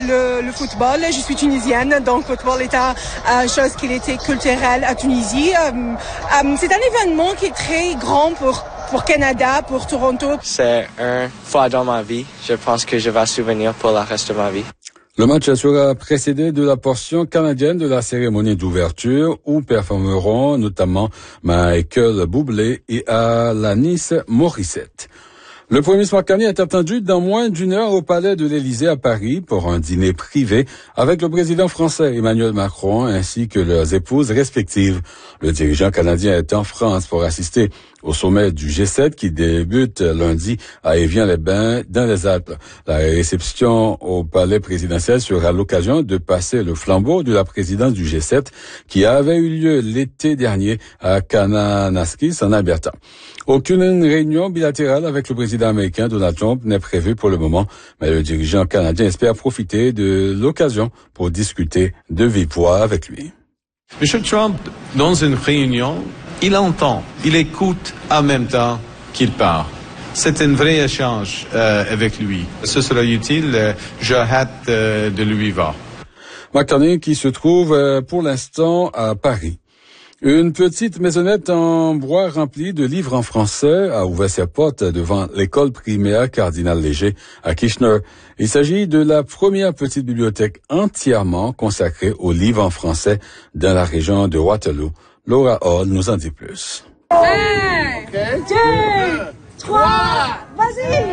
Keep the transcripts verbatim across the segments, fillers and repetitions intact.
Le, le football, je suis tunisienne, donc le football est une chose qui était culturelle à Tunisie. Euh, euh, c'est un événement qui est très grand pour pour Canada, pour Toronto. C'est une fois dans ma vie. Je pense que je vais souvenir pour le reste de ma vie. Le match sera précédé de la portion canadienne de la cérémonie d'ouverture où performeront notamment Michael Bublé et Alanis Morissette. Le premier ministre Mark Carney est attendu dans moins d'une heure au palais de l'Élysée à Paris pour un dîner privé avec le président français Emmanuel Macron ainsi que leurs épouses respectives. Le dirigeant canadien est en France pour assister au sommet du G sept qui débute lundi à Évian-les-Bains dans les Alpes. La réception au palais présidentiel sera l'occasion de passer le flambeau de la présidence du G sept qui avait eu lieu l'été dernier à Kananaskis en Alberta. Aucune réunion bilatérale avec le président américain Donald Trump n'est prévue pour le moment, mais le dirigeant canadien espère profiter de l'occasion pour discuter de vive voix avec lui. M. Trump, dans une réunion, il entend, il écoute en même temps qu'il parle. C'est un vrai échange euh, avec lui. Ce sera utile. Euh, J'ai hâte euh, de lui voir. Mark Carney qui se trouve euh, pour l'instant à Paris. Une petite maisonnette en bois remplie de livres en français a ouvert ses portes devant l'école primaire Cardinal Léger à Kitchener. Il s'agit de la première petite bibliothèque entièrement consacrée aux livres en français dans la région de Waterloo. Laura Hall nous en dit plus. Un, deux, trois, vas-y!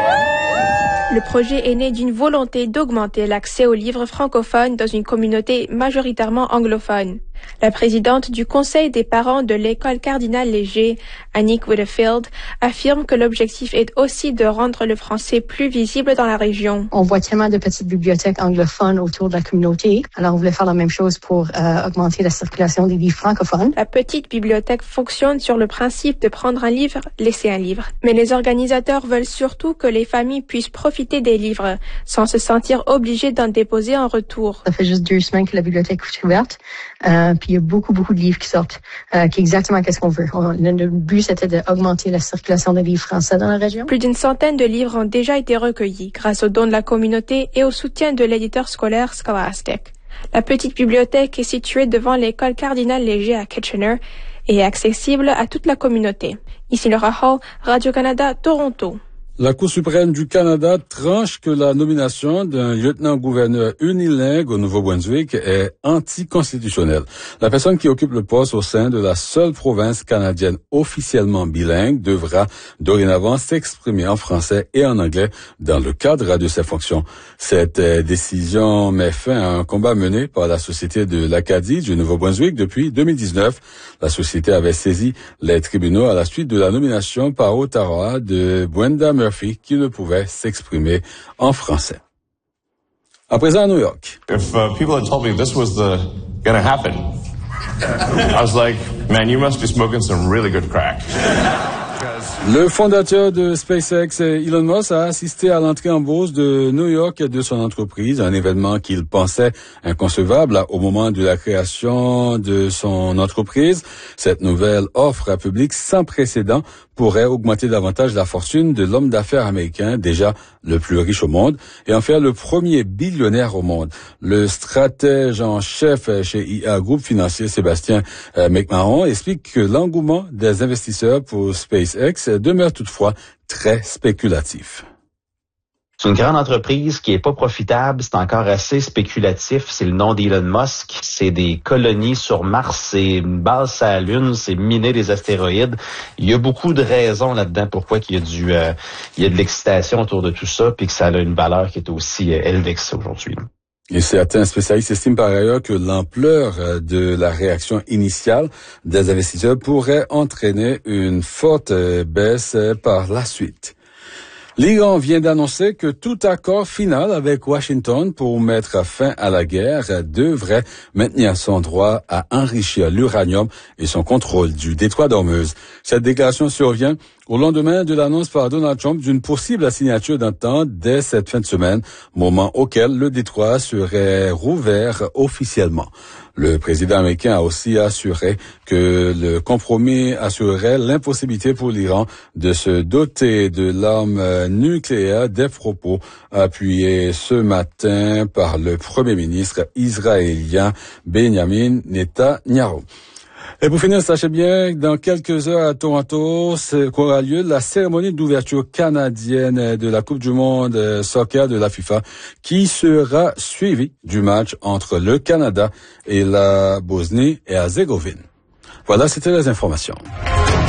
Le projet est né d'une volonté d'augmenter l'accès aux livres francophones dans une communauté majoritairement anglophone. La présidente du conseil des parents de l'école Cardinal Léger, Annick Whitfield, affirme que l'objectif est aussi de rendre le français plus visible dans la région. On voit tellement de petites bibliothèques anglophones autour de la communauté, alors on voulait faire la même chose pour euh, augmenter la circulation des livres francophones. La petite bibliothèque fonctionne sur le principe de prendre un livre, laisser un livre. Mais les organisateurs veulent surtout que les familles puissent profiter des livres, sans se sentir obligées d'en déposer en retour. Ça fait juste deux semaines que la bibliothèque est ouverte. Euh, puis il y a beaucoup, beaucoup de livres qui sortent, euh, qui est exactement qu'est-ce qu'on veut. On, le but, c'était d'augmenter la circulation des livres français dans la région. Plus d'une centaine de livres ont déjà été recueillis grâce aux dons de la communauté et au soutien de l'éditeur scolaire Scholastic. La petite bibliothèque est située devant l'école Cardinal Léger à Kitchener et est accessible à toute la communauté. Ici Laura Hall, Radio-Canada, Toronto. La Cour suprême du Canada tranche que la nomination d'un lieutenant-gouverneur unilingue au Nouveau-Brunswick est anticonstitutionnelle. La personne qui occupe le poste au sein de la seule province canadienne officiellement bilingue devra dorénavant s'exprimer en français et en anglais dans le cadre de ses fonctions. Cette décision met fin à un combat mené par la Société de l'Acadie du Nouveau-Brunswick depuis deux mille dix-neuf. La société avait saisi les tribunaux à la suite de la nomination par Ottawa de Brenda Murphy qui ne pouvait s'exprimer en français. À présent à New York. If uh, people had told me this was the gonna happen, I was like, man, you must be smoking some really good crack. Le fondateur de SpaceX, Elon Musk, a assisté à l'entrée en bourse de New York de son entreprise, un événement qu'il pensait inconcevable au moment de la création de son entreprise. Cette nouvelle offre publique sans précédent pourrait augmenter davantage la fortune de l'homme d'affaires américain, déjà le plus riche au monde, et en faire le premier billionnaire au monde. Le stratège en chef chez I A Group Financier, Sébastien McMahon, explique que l'engouement des investisseurs pour SpaceX demeure toutefois très spéculatif. C'est une grande entreprise qui est pas profitable, c'est encore assez spéculatif, c'est le nom d'Elon Musk, c'est des colonies sur Mars, c'est une base sur la Lune, c'est miner des astéroïdes. Il y a beaucoup de raisons là-dedans pourquoi il y a du euh, il y a de l'excitation autour de tout ça puis que ça a une valeur qui est aussi euh, élevée que ça aujourd'hui. Et certains spécialistes estiment par ailleurs que l'ampleur de la réaction initiale des investisseurs pourrait entraîner une forte baisse par la suite. L'Iran vient d'annoncer que tout accord final avec Washington pour mettre fin à la guerre devrait maintenir son droit à enrichir l'uranium et son contrôle du détroit d'Ormuz. Cette déclaration survient au lendemain de l'annonce par Donald Trump d'une possible signature d'entente dès cette fin de semaine, moment auquel le détroit serait rouvert officiellement. Le président américain a aussi assuré que le compromis assurerait l'impossibilité pour l'Iran de se doter de l'arme nucléaire, des propos appuyés ce matin par le premier ministre israélien Benjamin Netanyahu. Et pour finir, sachez bien que dans quelques heures à Toronto aura lieu la cérémonie d'ouverture canadienne de la Coupe du monde soccer de la FIFA, qui sera suivie du match entre le Canada et la Bosnie et Herzégovine. Voilà, c'était les informations.